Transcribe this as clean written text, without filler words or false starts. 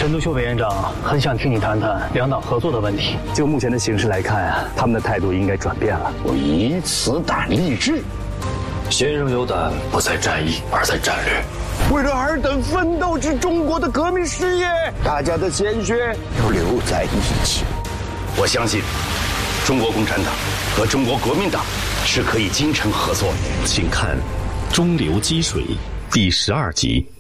陈独秀委员长很想听你谈谈两党合作的问题。 就目前的形势来看啊，他们的态度应该转变了。 我以此党立志， 先生有胆，不在战役，而在战略。 为了尔等奋斗之中国的革命事业，大家的鲜血要留在一起。 我相信，中国共产党和中国国民党是可以精诚合作的。 请看《中流击水》第12集。